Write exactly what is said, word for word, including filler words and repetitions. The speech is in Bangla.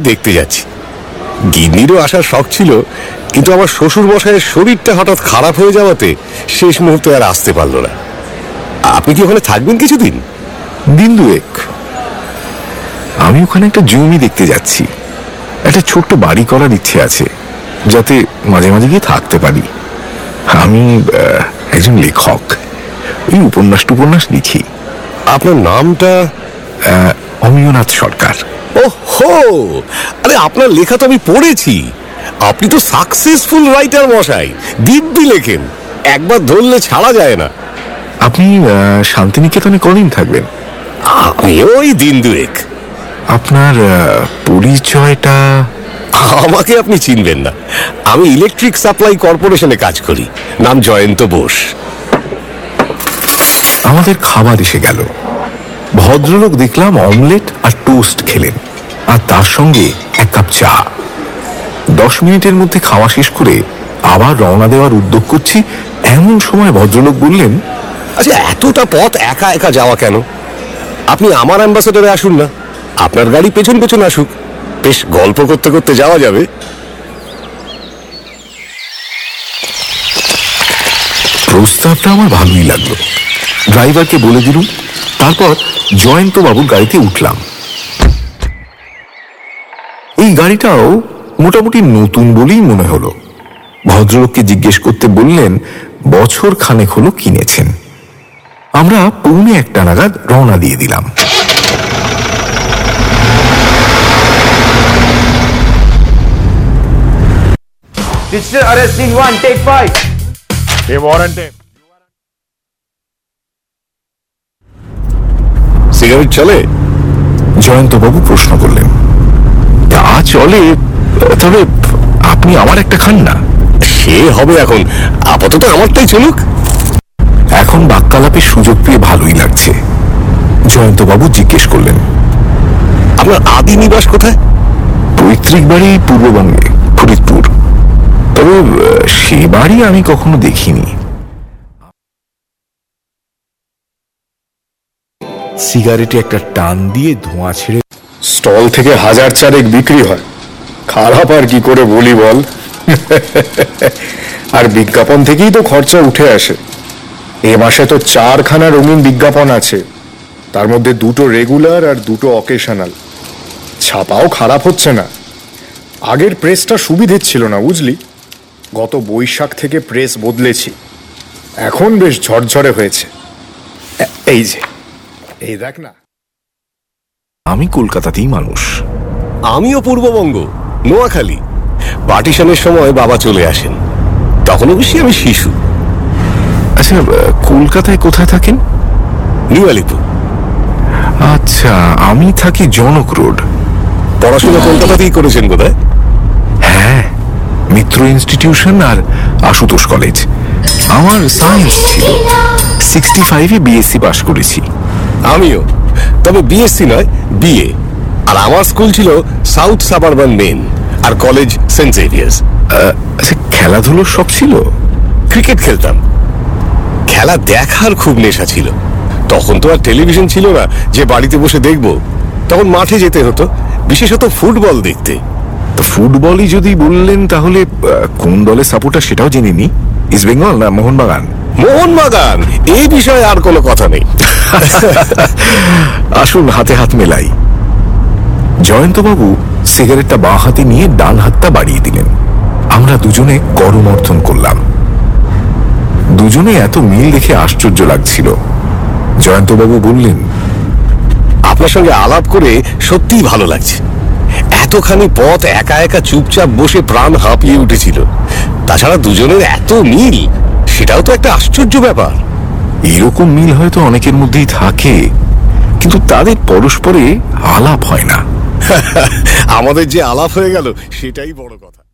দেখতে যাচ্ছি। গিন্নিরও আসার শখ ছিল, কিন্তু আমার শ্বশুর মশাইয়ের শরীরটা হঠাৎ খারাপ হয়ে যাওয়াতে শেষ মুহূর্তে আর আসতে পারলো না। আপনি কি ওখানে থাকবেন কিছুদিন? দিন দুয়েক। আমি ওখানে একটা জমি দেখতে যাচ্ছি। একটা ছোট্ট বাড়ি করার ইচ্ছে আছে, যাতে মাঝে মাঝে গিয়ে থাকতে পারি। আমি একজন লেখক, ওই উপন্যাস টুপন্যাস লিখি। আপনার নামটা? অমিয়নাথ সরকার। ও হো, আরে আপনার লেখা তো আমি পড়েছি। আপনি তো সাকসেসফুল রাইটার মশাই, দিব্যি লেখেন, একবার ধরলে ছাড়া যায় না। আপনি শান্তিনিকেতনে কদিন থাকবেন? আমি ওই দিন দুয়েক। আপনার পরিচয়টা? আমাকে আপনি চিনবেন না, আমি ইলেকট্রিক সাপ্লাই কর্পোরেশনে কাজ করি, নাম জয়ন্ত বোস। আমাদের খাবার এসে গেল। ভদ্রলোক দেখলাম অমলেট আর টোস্ট খেলেন, আর তার সঙ্গে এক কাপ চা। দশ মিনিটের মধ্যে খাওয়া শেষ করে আবার রওনা দেওয়ার উদ্যোগ করছি, এমন সময় ভদ্রলোক বললেন, আচ্ছা এতটা পথ একা একা যাওয়া কেন? আপনি আমার অ্যাম্বাসেডরে আসুন না, আপনার গাড়ি পেছন পেছন আসুক, বেশ গল্প করতে করতে যাওয়া যাবে। প্রস্তাবটা আমার ভালোই লাগলো। ড্রাইভারকে বলে দিলুম, তারপর জয়ন্ত বাবুর গাড়িতে উঠলাম। এই গাড়িটাও মোটামুটি নতুন বলেই মনে হলো। ভদ্রলোককে জিজ্ঞেস করতে বললেন বছর খানেক হলো কিনেছেন। আমরা পৌনে একটা নাগাদ রওনা দিয়ে দিলাম। সিগারেট চলে? জয়ন্তবাবু প্রশ্ন করলেন। তা চলে, তবে আপনি আমার একটা খান না। সে হবে, এখন আপাতত আমারটাই চলুক। এখন বাক্যালাপের সুযোগ পেয়ে ভালোই লাগছে। জয়ন্তবাবু জিজ্ঞেস করলেন, আপনার আদি নিবাস কোথায়? পৈতৃক বাড়ি পূর্ববঙ্গে, ফরিদপুর। তবে সে বাড়ি আমি কখনো দেখিনি। সিগারেটে একটা টান দিয়ে ধোঁয়া ছেড়ে, স্টল থেকে হাজার চারেক বিক্রি হয়, খারাপ আর কি করে বলি বল। আর বিজ্ঞাপন থেকেই তো খরচা উঠে আসে। এ মাসে তো চারখানা রঙিন বিজ্ঞাপন আছে, তার মধ্যে দুটো রেগুলার আর দুটো অকেশনাল। ছাপাও খারাপ হচ্ছে না। আগের প্রেসটা সুবিধের ছিল না বুঝলি, গত বৈশাখ থেকে প্রেস বদলেছি, এখন বেশ ঝরঝরে হয়েছে। এই যে এই দেখ না। আমি কলকাতাতেই মানুষ। আমিও পূর্ববঙ্গ, নোয়াখালী। পার্টিশনের সময় বাবা চলে আসেন, তখন অবশ্যই আমি শিশু। আচ্ছা, কলকাতায় কোথায় থাকেন? নিউ আলিপুর। আচ্ছা, আমি থাকি জনক রোড। পড়াশোনা কলকাতাতেই করেছেন বোধহয়? হ্যাঁ, মিত্র ইনস্টিটিউশন আর আশুতোষ কলেজ। আমার সায়েন্স ছিল। সিক্সটি ফাইভে বিএসসি পাশ করেছি। আমিও, তবে বিএসসি নয়, বিএ। আর আমার স্কুল ছিল সাউথ সাবারবান মেন, আর কলেজ সেন্ট জেভিয়ার্স। আচ্ছা, খেলাধুলোর শখ ছিল? ক্রিকেট খেলতাম। খেলা দেখার খুব নেশা ছিল। তখন তো আর টেলিভিশন ছিল না যে বাড়িতে বসে দেখব, তখন মাঠে যেতে হতো, বিশেষত ফুটবল দেখতে। তো ফুটবলই যদি বললেন, তাহলে কোন দলের সাপোর্টার সেটাও জেনে নি। ইস্ট বেঙ্গল না মোহনবাগান? মোহনবাগান। এই বিষয়ে আর কোনো কথা নেই। আসুন হাতে হাত মেলাই। জয়ন্তবাবু সিগারেটটা বাঁ হাতে নিয়ে ডান হাতটা বাড়িয়ে দিলেন। আমরা দুজনে করমর্থন করলাম। দুজনে এত মিল দেখে আশ্চর্য লাগছিল। জয়ন্তবাবু বললেন, আপনার সঙ্গে আলাপ করে সত্যিই ভালো লাগছে। এতখানি পথ একা একা চুপচাপ বসে প্রাণ হাঁপিয়ে উঠেছিল। তাছাড়া দুজনের এত মিল, সেটাও তো একটা আশ্চর্য ব্যাপার। এরকম মিল হয়তো অনেকের মধ্যেই থাকে, কিন্তু তাদের পরস্পরে আলাপ হয় না। আমাদের যে আলাপ হয়ে গেল, সেটাই বড় কথা।